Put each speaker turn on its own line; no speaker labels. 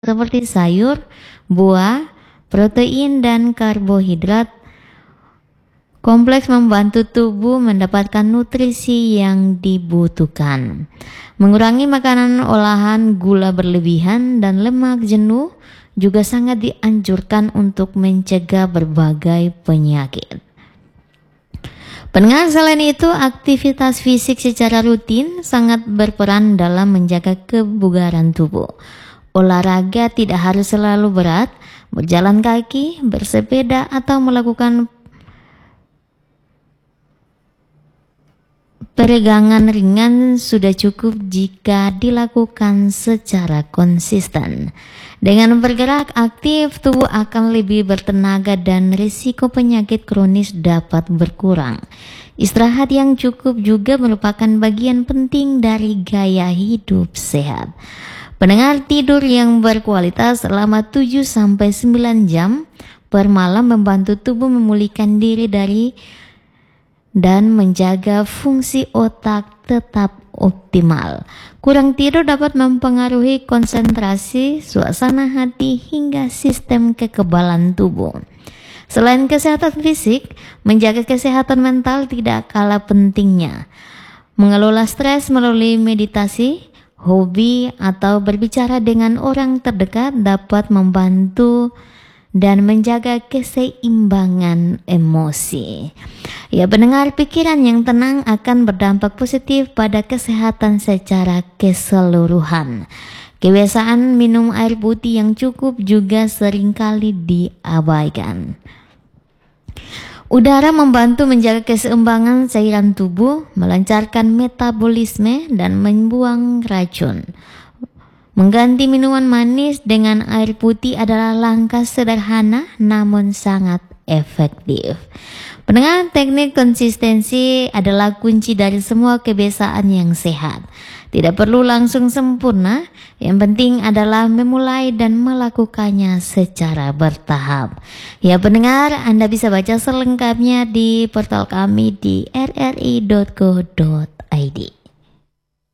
seperti sayur, buah, protein, dan karbohidrat kompleks membantu tubuh mendapatkan nutrisi yang dibutuhkan. Mengurangi makanan olahan, gula berlebihan, dan lemak jenuh juga sangat dianjurkan untuk mencegah berbagai penyakit. Pendengar, selain itu, aktivitas fisik secara rutin sangat berperan dalam menjaga kebugaran tubuh. Olahraga tidak harus selalu berat, berjalan kaki, bersepeda, atau melakukan peregangan ringan sudah cukup jika dilakukan secara konsisten. Dengan bergerak aktif, tubuh akan lebih bertenaga dan risiko penyakit kronis dapat berkurang. Istirahat yang cukup juga merupakan bagian penting dari gaya hidup sehat. Pendengar, tidur yang berkualitas selama 7-9 jam per malam membantu tubuh memulihkan diri dan menjaga fungsi otak tetap optimal. Kurang tidur dapat mempengaruhi konsentrasi, suasana hati, hingga sistem kekebalan tubuh. Selain kesehatan fisik, menjaga kesehatan mental tidak kalah pentingnya. Mengelola stres melalui meditasi, hobi, atau berbicara dengan orang terdekat dapat membantu dan menjaga keseimbangan emosi. Ya, pendengar, pikiran yang tenang akan berdampak positif pada kesehatan secara keseluruhan. Kebiasaan minum air putih yang cukup juga seringkali diabaikan. Udara membantu menjaga keseimbangan cairan tubuh, melancarkan metabolisme, dan membuang racun. Mengganti minuman manis dengan air putih adalah langkah sederhana namun sangat efektif. Pendengar, teknik konsistensi adalah kunci dari semua kebiasaan yang sehat. Tidak perlu langsung sempurna, yang penting adalah memulai dan melakukannya secara bertahap. Ya pendengar, Anda bisa baca selengkapnya di portal kami di rri.co.id.